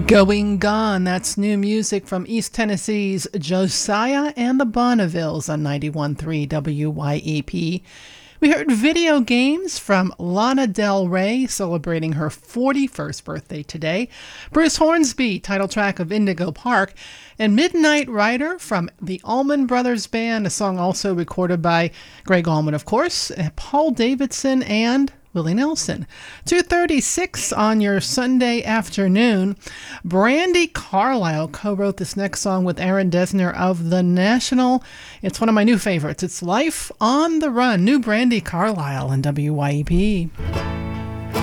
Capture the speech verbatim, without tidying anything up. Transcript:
Going Gone, that's new music from East Tennessee's Josiah and the Bonnevilles on ninety-one point three W Y E P. We heard Video Games from Lana Del Rey, celebrating her forty-first birthday today. Bruce Hornsby, title track of Indigo Park. And Midnight Rider from the Allman Brothers Band, a song also recorded by Greg Allman, of course, Paul Davidson, and Willie Nelson. two thirty-six on your Sunday afternoon. Brandi Carlile co-wrote this next song with Aaron Dessner of The National. It's one of my new favorites. It's Life on the Run. New Brandi Carlile on W Y E P.